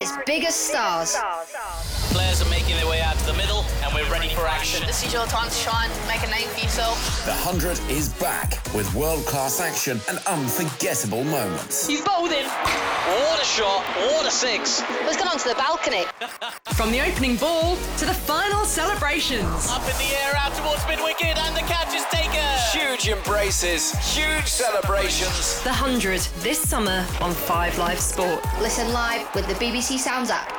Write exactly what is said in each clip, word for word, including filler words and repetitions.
America's biggest stars. Players are making their way out to the middle, and we're ready for action. This is your time to shine, make a name for yourself. The Hundred is back with world-class action and unforgettable moments. He's bowled in. What a shot, what a six. Let's get onto the balcony. From the opening ball to the final celebrations. Up in the air, out towards mid-wicket, and the catch is taken. Huge embraces, huge celebrations. The Hundred this summer on Five Live Sport. Listen live with the B B C Sounds app.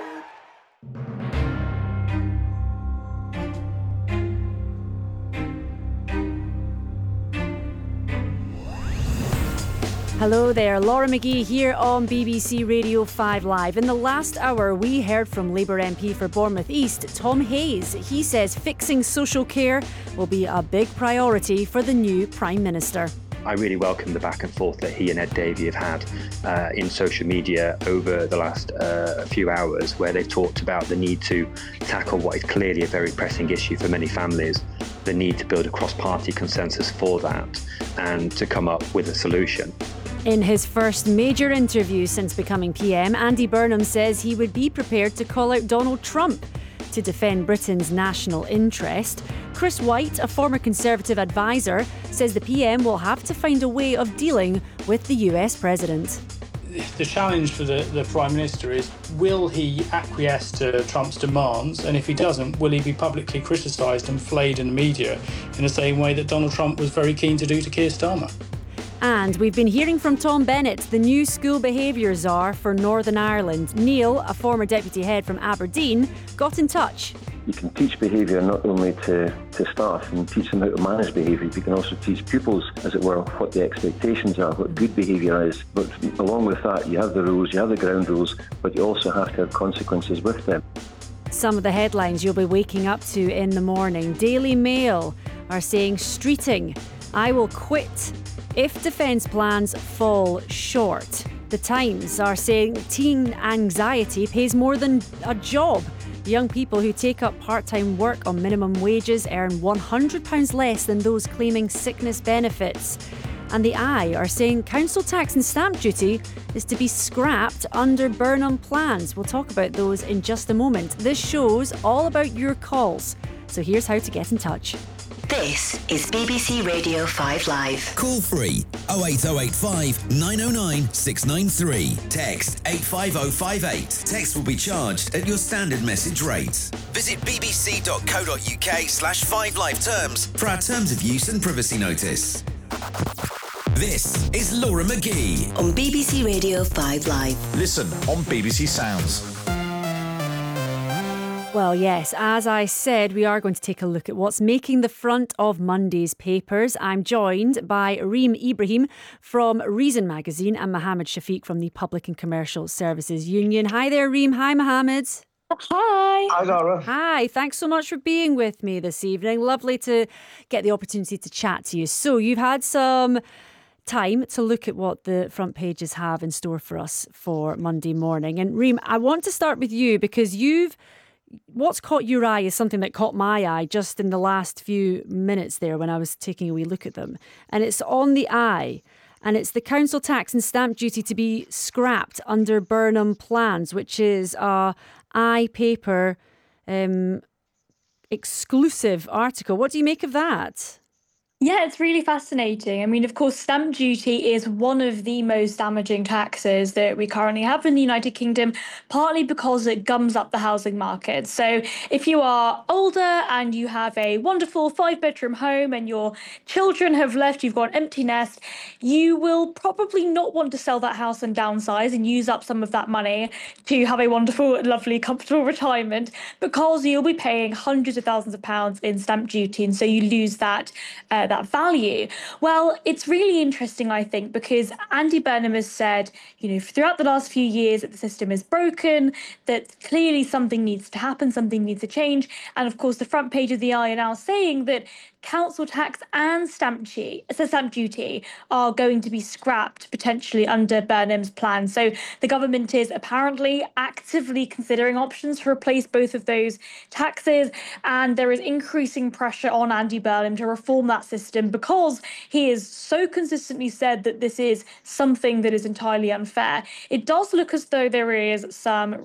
Hello there, Laura McGee here on B B C Radio five Live. In the last hour, we heard from Labour M P for Bournemouth East, Tom Hayes. He says fixing social care will be a big priority for the new Prime Minister. I really welcome the back and forth that he and Ed Davey have had uh, in social media over the last uh, few hours, where they've talked about the need to tackle what is clearly a very pressing issue for many families, the need to build a cross-party consensus for that and to come up with a solution. In his first major interview since becoming P M, Andy Burnham says he would be prepared to call out Donald Trump to defend Britain's national interest. Chris White, a former Conservative advisor, says the P M will have to find a way of dealing with the U S president. The challenge for the, the Prime Minister is, will he acquiesce to Trump's demands? And if he doesn't, will he be publicly criticised and flayed in the media in the same way that Donald Trump was very keen to do to Keir Starmer? And we've been hearing from Tom Bennett, the new school behaviour czar for Northern Ireland. Neil, a former deputy head from Aberdeen, got in touch. You can teach behaviour not only to, to staff and teach them how to manage behaviour, you can also teach pupils, as it were, what the expectations are, what good behaviour is. But along with that, you have the rules, you have the ground rules, but you also have to have consequences with them. Some of the headlines you'll be waking up to in the morning. Daily Mail are saying streeting, I will quit if defence plans fall short. The Times are saying teen anxiety pays more than a job. Young people who take up part-time work on minimum wages earn one hundred pounds less than those claiming sickness benefits. And the Eye are saying council tax and stamp duty is to be scrapped under Burnham plans. We'll talk about those in just a moment. This show's all about your calls. So here's how to get in touch. This is B B C Radio five Live. Call free oh eight oh eight five nine oh nine six nine three. Text eight five oh five eight. Text will be charged at your standard message rate. Visit bbc.co.uk slash 5live terms for our terms of use and privacy notice. This is Laura McGee on B B C Radio five Live. Listen on B B C Sounds. Well, yes, as I said, we are going to take a look at what's making the front of Monday's papers. I'm joined by Reem Ibrahim from Reason Magazine and Mohammed Shafiq from the Public and Commercial Services Union. Hi there, Reem. Hi, Mohammed. Hi. Hi, Laura. Hi, thanks so much for being with me this evening. Lovely to get the opportunity to chat to you. So you've had some time to look at what the front pages have in store for us for Monday morning. And Reem, I want to start with you because you've what's caught your eye is something that caught my eye just in the last few minutes there when I was taking a wee look at them. And it's on the Eye. And it's the council tax and stamp duty to be scrapped under Burnham plans, which is a Eye paper um, exclusive article. What do you make of that? Yeah, it's really fascinating. I mean, of course, stamp duty is one of the most damaging taxes that we currently have in the United Kingdom, partly because it gums up the housing market. So if you are older and you have a wonderful five-bedroom home and your children have left, you've got an empty nest, you will probably not want to sell that house and downsize and use up some of that money to have a wonderful, lovely, comfortable retirement, because you'll be paying hundreds of thousands of pounds in stamp duty, and so you lose that uh, that value. Well, it's really interesting, I think, because Andy Burnham has said, you know, throughout the last few years that the system is broken, that clearly something needs to happen, something needs to change. And of course, the front page of the Eye are now saying that council tax and stamp duty, so stamp duty are going to be scrapped potentially under Burnham's plan. So the government is apparently actively considering options to replace both of those taxes, and there is increasing pressure on Andy Burnham to reform that system because he has so consistently said that this is something that is entirely unfair. It does look as though there is some